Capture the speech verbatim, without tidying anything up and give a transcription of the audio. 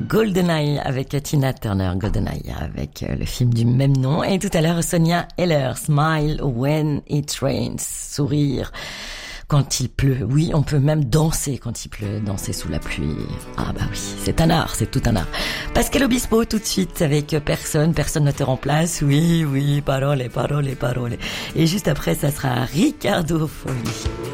GoldenEye avec Tina Turner, GoldenEye avec le film du même nom. Et tout à l'heure, Sonia Heller, Smile When It Rains, sourire quand il pleut. Oui, on peut même danser quand il pleut, danser sous la pluie. Ah bah oui, c'est un art, c'est tout un art. Pascal Obispo tout de suite avec Personne, personne ne te remplace. Oui, oui, parole, parole, parole. Et juste après, ça sera Riccardo Folli.